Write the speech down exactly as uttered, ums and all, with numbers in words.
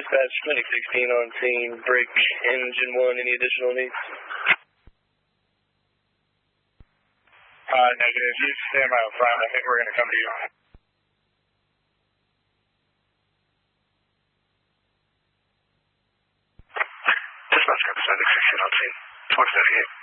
Dispatch, twenty sixteen on scene, break engine one, any additional needs? Uh, negative. You stand by up front. I think we're going to come to you. Dispatch, got the six sixteen on scene. twenty seventy-eight.